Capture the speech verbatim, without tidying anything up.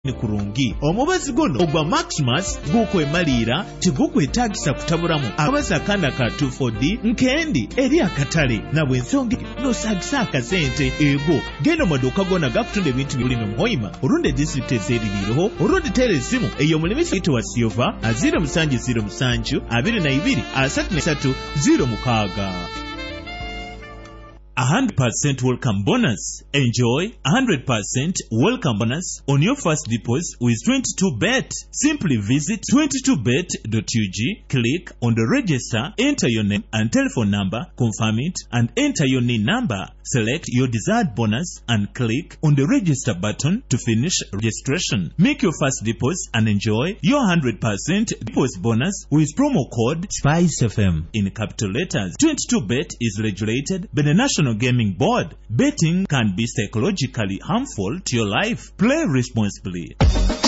kurungi omubazi guno ogwa Maximus gukwemalira tegukwetaagisa kutabulamu ababazi akanda ka two four D nkendi eri akatale na bwensonga nosaagisa akasente ego genda maduuka gona gakutunda ebintu biri mu Muhoima olunde disitulikiti ez'eririireho olunde teera essimu eyo mulimisi yitibwa Silva a zero musanju zero musanju abiri na ibiri asatu na esatu zero mukaaga. one hundred percent welcome bonus. Enjoy one hundred percent welcome bonus on your first deposit with twenty-two bet. Simply visit twenty-two bet dot U G, click on the register, enter your name and telephone number, confirm it, and enter your N I N number. Select your desired bonus and click on the register button to finish registration. Make your first deposit and enjoy your one hundred percent deposit bonus with promo code Spice F M in capital letters. twenty-two bet is regulated by the National Gaming Board. Betting can be psychologically harmful to your life. Play responsibly.